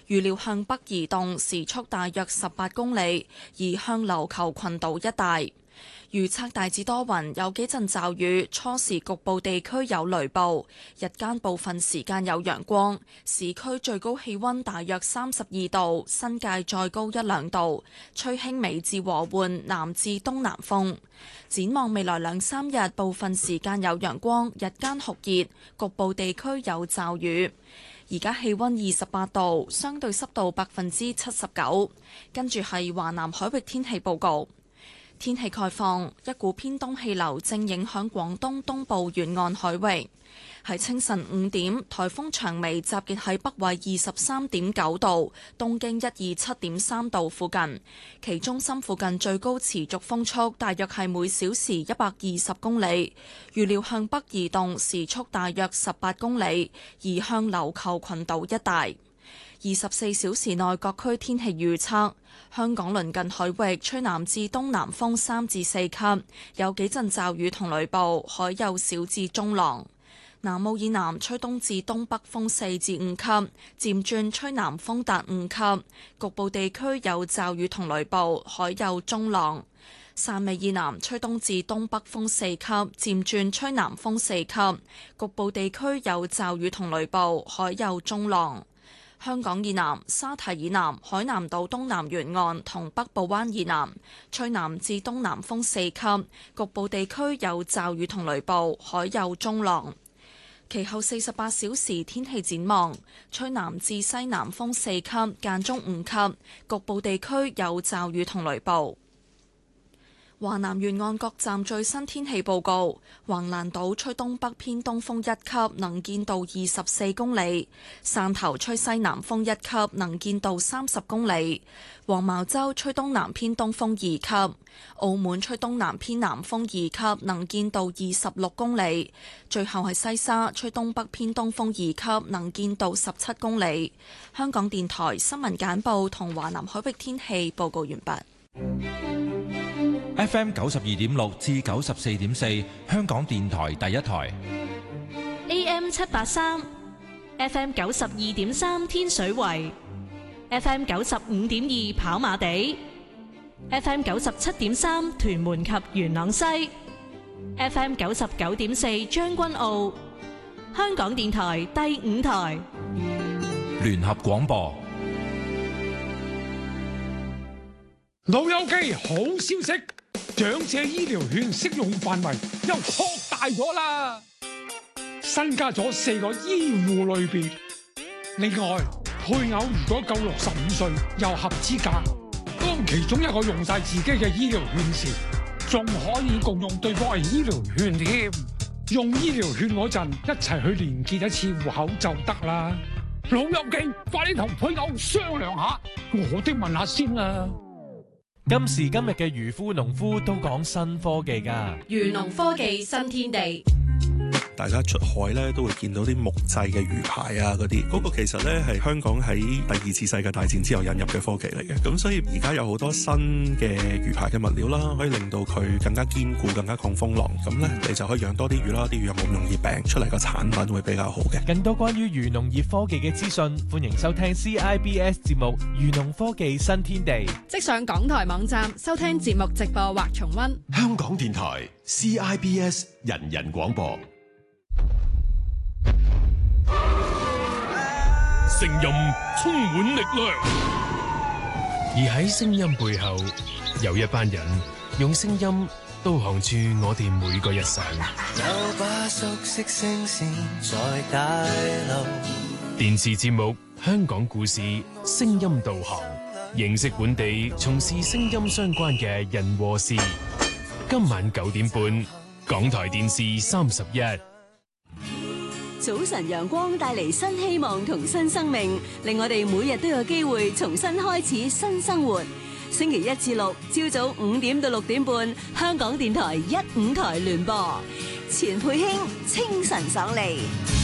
預料向北移動，時速大約18公里，移向琉球群島一帶。預測大致多雲，有幾陣驟雨，初時局部地區有雷暴，日間部分時間有陽光。市區最高氣溫大約32度，新界再高1-2度，吹輕微至和緩南至東南風。展望未來2-3日，部分時間有陽光，日間酷熱，局部地區有驟雨。而家氣溫28度，相對濕度79%。跟住係華南海域天氣報告。天氣概況，一股偏東氣流正影響廣東東部沿岸海域。喺清晨5點，颱風長眉集結喺北緯23.9度、東經127.3度附近，其中心附近最高持續風速大約係每小時120公里，預料向北移動，時速大約18公里，移向琉球群島一帶。24小時內各區天氣預測：香港鄰近海域吹南至東南風3至4級，有幾陣驟雨同雷暴，海有小至中浪。南澳以南吹東至東北風4至5級，漸轉吹南風達5級，局部地區有驟雨同雷暴，海有中浪。汕尾以南吹東至東北風4級，漸轉吹南風4級，局部地區有驟雨同雷暴，海有中浪。香港以南、沙堤以南、海南島東南沿岸同北部灣以南吹南至東南風4級，局部地區有驟雨同雷暴，海有中浪。其後48小時天氣展望：吹南至西南風4級，間中5級，局部地區有驟雨同雷暴。華南沿岸各站最新天氣報告：橫瀾島吹東北偏東風1級，能見度24公里；汕頭吹西南風1級，能見度30公里；黃茅洲吹東南偏東風2級；澳門吹東南偏南風2級，能見度26公里；最後係西沙吹東北偏東風2級，能見度17公里。香港電台新聞簡報同華南海域天氣報告完畢。 FM 92.6至94.4，香港電台第一台。 AM 783 ，FM 92.3天水圍，FM 95.2跑馬地，FM 97.3屯門及元朗西，FM 99.4將軍澳。香港電台第5台聯合廣播。 老友記，好消息！長者醫療券適用範圍又擴大咗啦，新加咗4個醫護類別。另外，配偶如果夠65歲又合資格，當其中一個用晒自己嘅醫療券時，仲可以共用對方嘅醫療券添。用醫療券嗰陣，一齊去連結一次戶口就得啦。老友記，快啲同配偶商量下，我哋問下先啦。 今時今日嘅漁夫農夫都講新科技㗎， 漁農科技新天地。 大家出海咧都會見到啲木製嘅魚排啊，嗰個其實咧係香港喺第2次世界大戰之後引入嘅科技嚟嘅。咁所以而家有好多新嘅魚排嘅物料啦，可以令到佢更加堅固、更加抗風浪。咁咧你就可以養多啲魚啦，啲魚又冇咁容易病，出嚟個產品會比較好嘅。 更多關於漁農業科技嘅資訊，歡迎收聽 CIBS 節目《漁農科技新天地》。 即上港台網站收聽節目直播或重溫。 香港電台 CIBS 人人廣播。 聲音充滿力量，而喺聲音背後，有一班人用聲音導航住我哋每個日常。 有把熟悉聲線在大流。 電視節目《香港故事》聲音導航，認識本地從事聲音相關嘅人和事。今晚9點半，港台電視31。 早晨陽光帶嚟新希望同新生命，令我哋每日都有機會重新開始新生活。星期1至6朝早5點到6點半，香港電台1、5台聯播，錢佩卿清晨爽利。